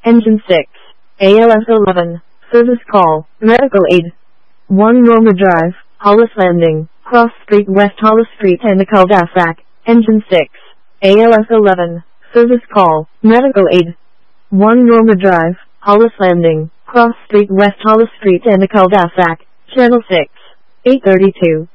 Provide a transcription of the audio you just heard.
Engine 6. ALS 11. Service call. Medical aid. 1 Norma Drive, Hollis Landing, Cross Street West Hollis Street and the cul-de-sac. Engine 6. ALS 11. Service call. Medical aid. 1 Norma Drive, Hollis Landing, Cross Street West Hollis Street and the cul-de-sac. Channel 6. 832.